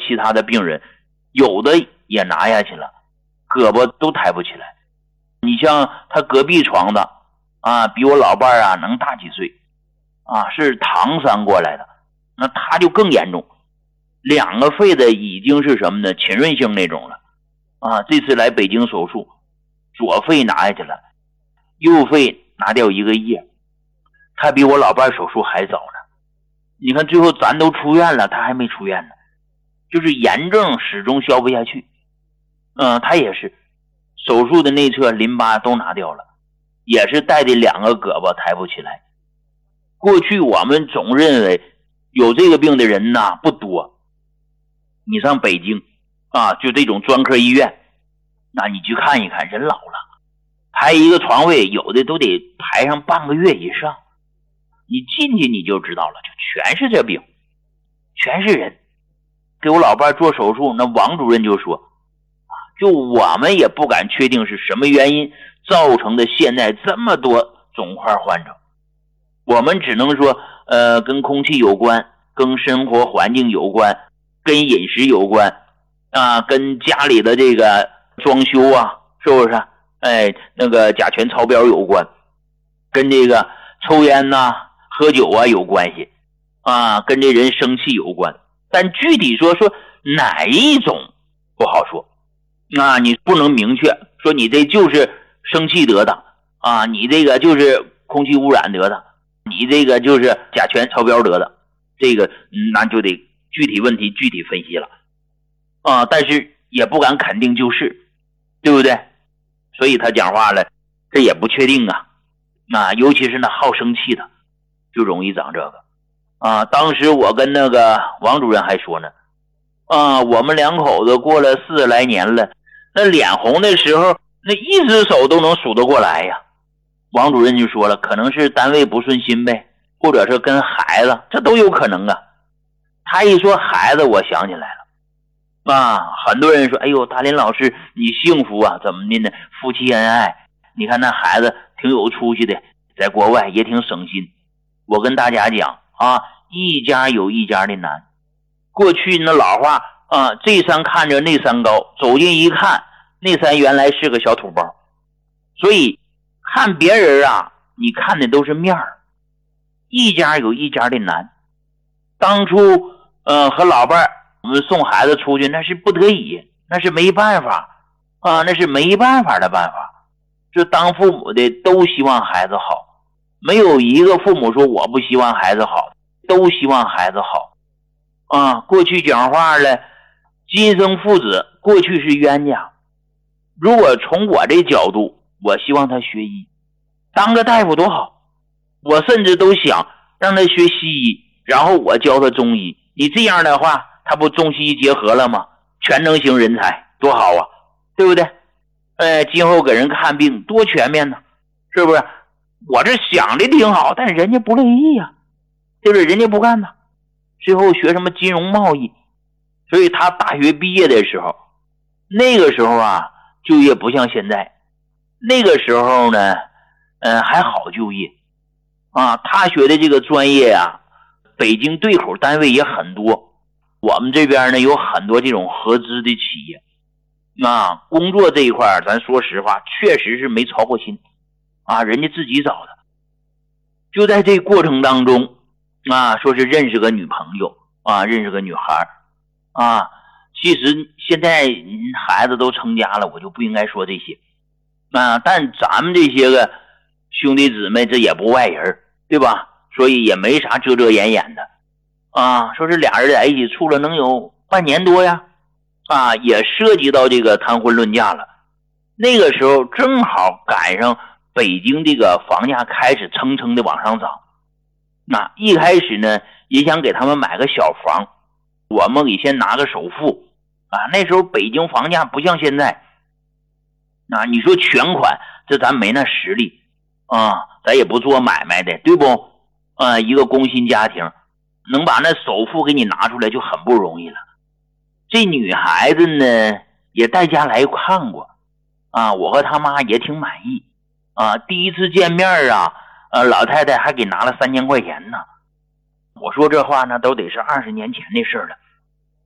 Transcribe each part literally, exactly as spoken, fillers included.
其他的病人，有的也拿下去了，胳膊都抬不起来。你像他隔壁床的啊，比我老伴儿啊能大几岁啊，是唐山过来的，那他就更严重，两个肺的已经是什么呢？浸润性那种了啊。这次来北京手术，左肺拿下去了，右肺拿掉一个叶，他比我老伴手术还早呢。你看最后咱都出院了，他还没出院呢，就是炎症始终消不下去。嗯，他也是手术的内侧淋巴都拿掉了，也是带的两个胳膊抬不起来。过去我们总认为有这个病的人呐不多，你上北京啊，就这种专科医院，那你去看一看，人老了，排一个床位有的都得排上半个月以上。你进去你就知道了，就全是这病，全是人。给我老伴做手术，那王主任就说，就我们也不敢确定是什么原因造成的现在这么多肿块患者，我们只能说呃，跟空气有关，跟生活环境有关，跟饮食有关啊，跟家里的这个装修啊，是不是？哎，那个甲醛超标有关，跟这个抽烟呐、啊、喝酒啊有关系啊，跟这人生气有关。但具体说说哪一种不好说，那你不能明确说你这就是生气得的啊，你这个就是空气污染得的，你这个就是甲醛超标得的，这个那就得具体问题具体分析了啊，但是也不敢肯定就是，对不对？所以他讲话了，这也不确定啊，啊，尤其是那好生气的，就容易长这个啊。当时我跟那个王主任还说呢，啊，我们两口子过了四十来年了，那脸红的时候，那一只手都能数得过来呀。王主任就说了，可能是单位不顺心呗，或者是跟孩子，这都有可能啊。他一说孩子，我想起来了啊，很多人说，哎呦，大林老师你幸福啊，怎么的呢？夫妻恩爱，你看那孩子挺有出息的，在国外也挺省心。我跟大家讲啊，一家有一家的难。过去那老话啊，这山看着那山高，走近一看，那山原来是个小土包。所以看别人啊，你看的都是面儿，一家有一家的难。当初呃和老伴儿我们送孩子出去，那是不得已，那是没办法啊，那是没办法的办法。这当父母的都希望孩子好，没有一个父母说我不希望孩子好，都希望孩子好啊。过去讲话了，今生父子过去是冤家，如果从我这角度，我希望他学医，当个大夫多好。我甚至都想让他学西医，然后我教他中医。你这样的话，他不中西医结合了吗？全能型人才多好啊，对不对？呃，今后给人看病多全面呢，是不是？我这想的挺好，但是人家不乐意呀、啊，对不对？人家不干呢，最后学什么金融贸易。所以他大学毕业的时候，那个时候啊，就业不像现在。那个时候呢，呃，还好就业啊。他学的这个专业啊，北京对口单位也很多。我们这边呢有很多这种合资的企业，啊，工作这一块咱说实话，确实是没操过心啊，人家自己找的。就在这过程当中啊，说是认识个女朋友啊，认识个女孩啊。其实现在孩子都成家了，我就不应该说这些啊，但咱们这些个兄弟姊妹这也不外人，对吧？所以也没啥遮遮掩掩的啊。说是俩人在一起处了能有半年多呀，啊，也涉及到这个谈婚论嫁了。那个时候正好赶上北京这个房价开始蹭蹭的往上涨，那一开始呢也想给他们买个小房，我们给先拿个首付啊。那时候北京房价不像现在啊，你说全款，这咱没那实力啊，咱也不做买卖的，对不？啊，一个工薪家庭能把那首付给你拿出来就很不容易了。这女孩子呢也带家来看过啊，我和他妈也挺满意啊。第一次见面啊，呃，老太太还给拿了三千块钱呢。我说这话呢都得是二十年前的事了，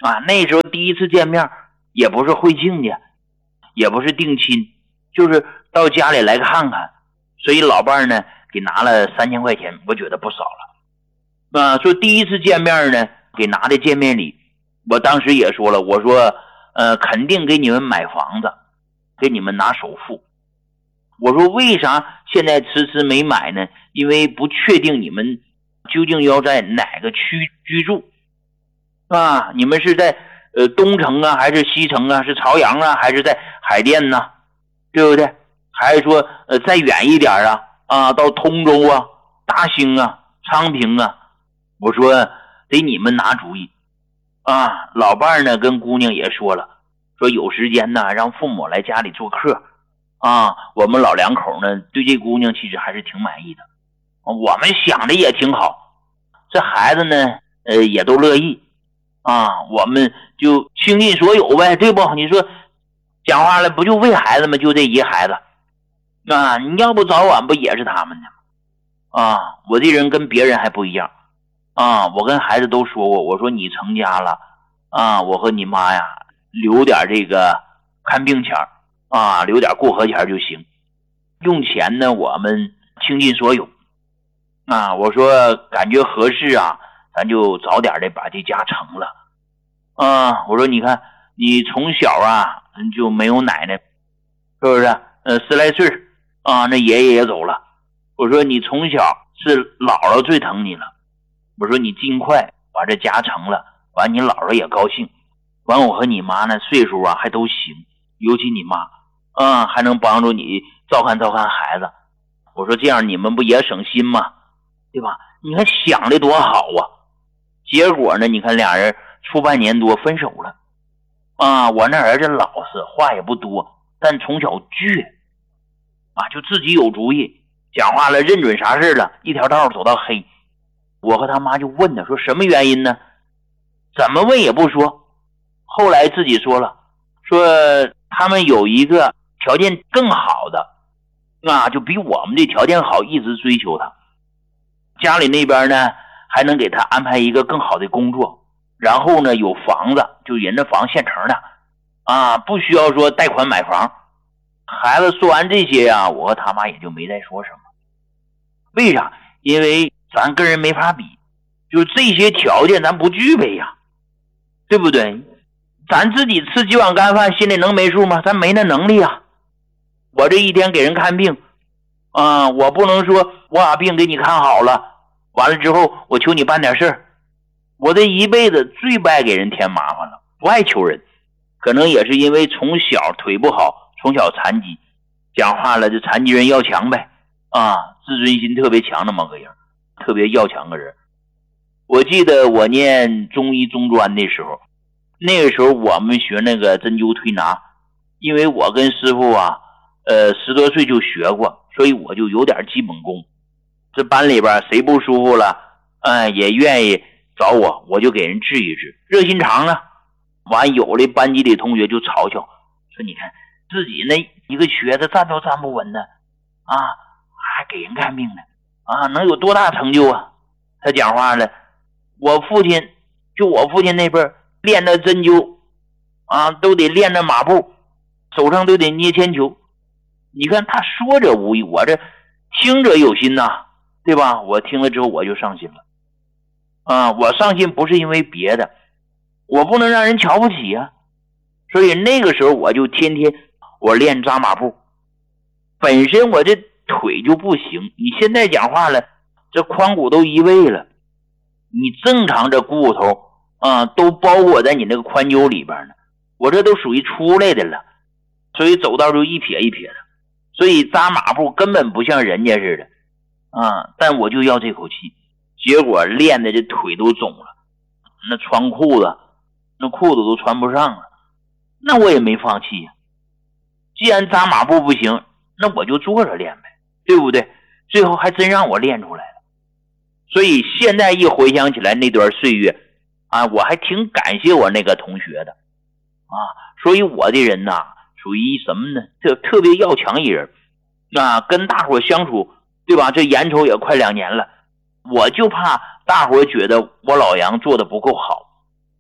啊，那时候第一次见面也不是会亲家，也不是定亲，就是到家里来看看，所以老伴儿呢给拿了三千块钱，我觉得不少了。啊，说第一次见面呢给拿的见面礼，我当时也说了，我说呃肯定给你们买房子，给你们拿首付。我说为啥现在迟迟没买呢？因为不确定你们究竟要在哪个区居住啊？你们是在呃东城啊，还是西城啊？是朝阳啊，还是在海淀呢？对不对？还是说呃再远一点啊？啊，到通州啊、大兴啊、昌平啊？我说得你们拿主意啊。老伴儿呢跟姑娘也说了，说有时间呢让父母来家里做客啊。我们老两口呢对这姑娘其实还是挺满意的，我们想的也挺好，这孩子呢呃也都乐意啊，我们就倾尽所有呗，对不？你说讲话了不就为孩子吗？就这一孩子啊，你要不早晚不也是他们的吗？啊，我这人跟别人还不一样啊，我跟孩子都说过，我说你成家了啊，我和你妈呀留点这个看病钱啊，留点过河钱就行，用钱呢我们倾尽所有啊。我说感觉合适啊，咱就早点的把这家成了啊。我说你看你从小啊就没有奶奶，是不是？呃，十来岁啊，那爷爷也走了。我说你从小是姥姥最疼你了，我说你尽快把这家成了，完你姥姥也高兴，完我和你妈呢岁数啊还都行，尤其你妈啊还能帮助你照看照看孩子。我说这样你们不也省心吗？对吧？你看想的多好啊。结果呢你看俩人处半年多分手了啊。我那儿子老实，话也不多，但从小倔啊，就自己有主意，讲话了认准啥事了，一条道走到黑。我和他妈就问他说什么原因呢？怎么问也不说。后来自己说了，说他们有一个条件更好的啊，就比我们这条件好，一直追求他。家里那边呢还能给他安排一个更好的工作，然后呢有房子，就人家房现成的啊，不需要说贷款买房。孩子说完这些啊，我和他妈也就没再说什么。为啥？因为咱跟人没法比，就这些条件咱不具备呀，对不对？咱自己吃几碗干饭心里能没数吗？咱没那能力啊。我这一天给人看病啊，我不能说我把病给你看好了，完了之后我求你办点事儿。我这一辈子最不爱给人添麻烦了，不爱求人。可能也是因为从小腿不好，从小残疾，讲话了就残疾人要强呗啊，自尊心特别强那么个人，特别要强个人。我记得我念中医中专的时候，那个时候我们学那个针灸推拿，因为我跟师傅啊呃十多岁就学过，所以我就有点基本功。这班里边谁不舒服了呃也愿意找我，我就给人治一治，热心肠啊。完有的班级里同学就嘲笑说，你看自己那一个瘸子站都站不稳的啊，还给人看病呢啊，能有多大成就啊？他讲话了，我父亲就我父亲那边练的针灸啊，都得练的马步，手上都得捏铅球。你看他说者无意，我这听者有心呐、啊，对吧？我听了之后我就上心了啊，我上心不是因为别的，我不能让人瞧不起啊。所以那个时候我就天天我练扎马步，本身我这腿就不行，你现在讲话了，这髋骨都移位了，你正常这骨头啊都包裹在你那个髋臼里边呢，我这都属于出来的了，所以走道就一撇一撇的，所以扎马步根本不像人家似的啊，但我就要这口气，结果练的这腿都肿了，那穿裤子那裤子都穿不上了，那我也没放弃呀、啊。既然扎马步不行，那我就坐着练呗，对不对？最后还真让我练出来了。所以现在一回想起来那段岁月啊，我还挺感谢我那个同学的啊。所以我这人呐，属于什么呢？这特别要强一人啊，跟大伙相处，对吧？这眼瞅也快两年了，我就怕大伙觉得我老杨做的不够好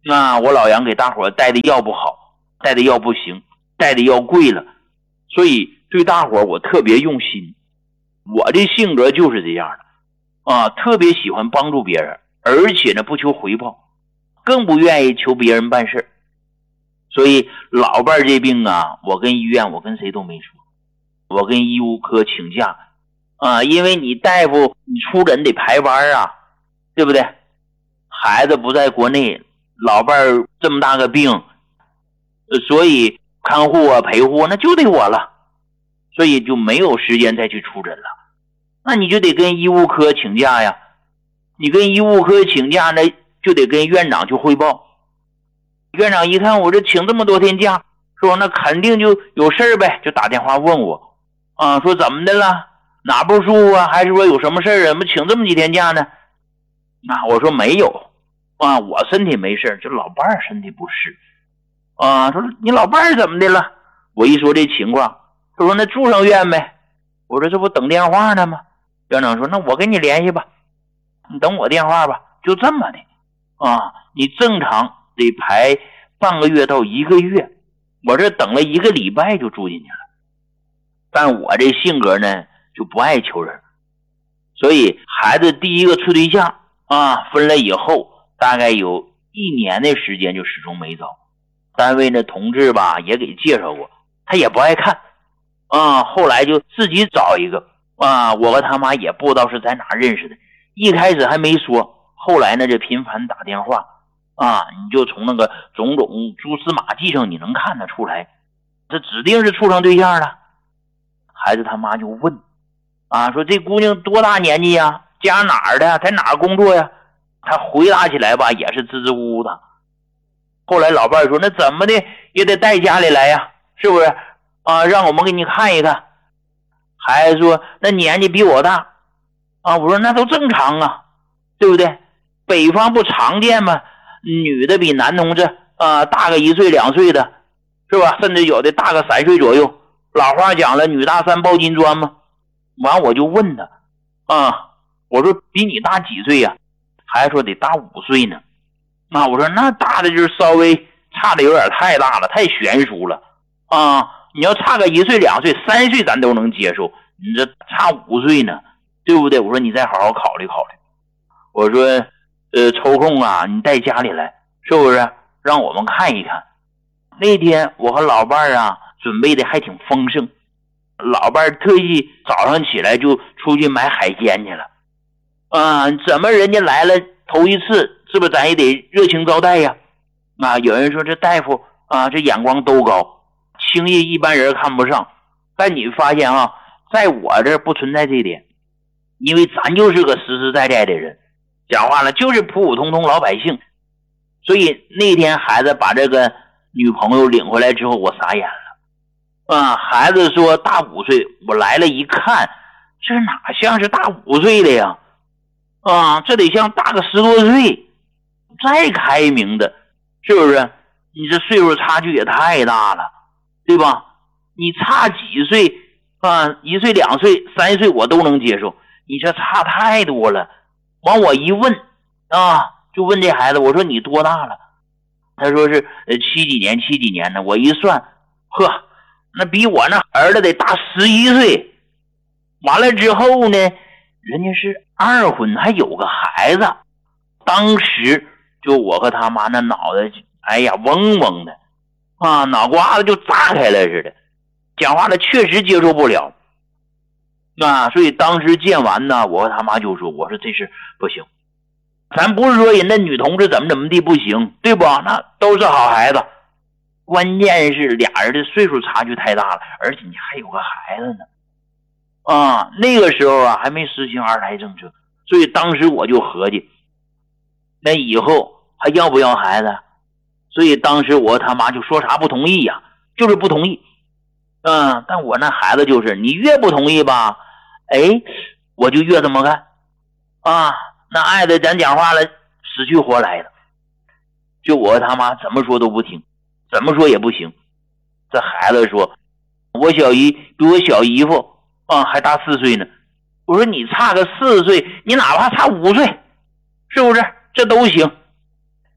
那我老杨给大伙带的药不好，带的药不行，带的药贵了，所以对大伙我特别用心。我的性格就是这样的啊，特别喜欢帮助别人，而且呢不求回报，更不愿意求别人办事。所以老伴这病啊，我跟医院我跟谁都没说，我跟医务科请假啊，因为你大夫你出诊得排班啊，对不对？孩子不在国内，老伴这么大个病，所以看护啊陪护那就得我了，所以就没有时间再去出诊了。那你就得跟医务科请假呀，你跟医务科请假呢，就得跟院长去汇报。院长一看我这请这么多天假，说那肯定就有事儿呗，就打电话问我啊，说怎么的了，哪不舒服啊，还是说有什么事儿啊，怎么请这么几天假呢？那我说没有啊，我身体没事，这老伴儿身体不是啊。说你老伴儿怎么的了？我一说这情况，他说那住上院呗。我说这不等电话呢吗？院长说那我跟你联系吧，你等我电话吧，就这么的啊。你正常得排半个月到一个月，我这等了一个礼拜就住进去了。但我这性格呢就不爱求人，所以孩子第一个处对象啊，分了以后大概有一年的时间就始终没找。单位的同志吧也给介绍过，他也不爱看啊，后来就自己找一个啊，我和他妈也不知道是在哪认识的，一开始还没说，后来呢这频繁打电话啊，你就从那个种种蛛丝马迹上你能看得出来，这指定是处上对象了。孩子他妈就问啊，说这姑娘多大年纪呀？家哪儿的？在哪儿工作呀？他回答起来吧也是支支吾吾的。后来老伴说那怎么的也得带家里来呀，是不是啊？让我们给你看一看。孩子说那年纪比我大啊，我说那都正常啊，对不对？北方不常见吗？女的比男同志啊大个一岁两岁的，是吧？甚至有的大个三岁左右。老话讲了，女大三抱金砖嘛。完我就问他啊，我说比你大几岁呀？孩子说得大五岁呢。那我说那大的就是稍微差的有点太大了，太悬殊了啊！你要差个一岁两岁三岁咱都能接受，你这差五岁呢，对不对？我说你再好好考虑考虑。我说呃，抽空啊你带家里来，是不是让我们看一看。那天我和老伴啊准备的还挺丰盛，老伴特意早上起来就出去买海鲜去了啊！怎么人家来了头一次，是不是咱也得热情招待呀？啊，有人说这大夫啊，这眼光都高，轻易一般人看不上。但你发现啊，在我这不存在这一点，因为咱就是个实实在在的人，讲话了就是普普通通老百姓。所以那天孩子把这个女朋友领回来之后，我傻眼了啊！孩子说大五岁，我来了一看，这哪像是大五岁的呀？啊，这得像大个十多岁，再开明的，是不是？你这岁数差距也太大了，对吧？你差几岁啊？一岁两岁三岁我都能接受，你这差太多了。完我一问啊，就问这孩子，我说你多大了？他说是呃七几年七几年的。我一算，呵，那比我那儿子得大十一岁。完了之后呢，人家是二婚，还有个孩子。当时就我和他妈那脑袋，哎呀，嗡嗡的啊，脑瓜子就炸开了似的，讲话了确实接受不了啊。所以当时见完呢，我和他妈就说，我说这事不行，咱不是说人家女同志怎么怎么地不行，对不？那都是好孩子，关键是俩人的岁数差距太大了，而且你还有个孩子呢啊。那个时候啊还没实行二胎政策，所以当时我就合计，那以后还要不要孩子？所以当时我他妈就说啥不同意呀、啊，就是不同意。嗯，但我那孩子就是你越不同意吧，哎，我就越这么干啊。那爱的咱讲话了死去活来的，就我他妈怎么说都不听，怎么说也不行。这孩子说我小姨比我小姨夫啊还大四岁呢。我说你差个四岁，你哪怕差五岁，是不是这都行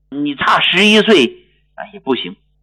你差十一岁啊也不行。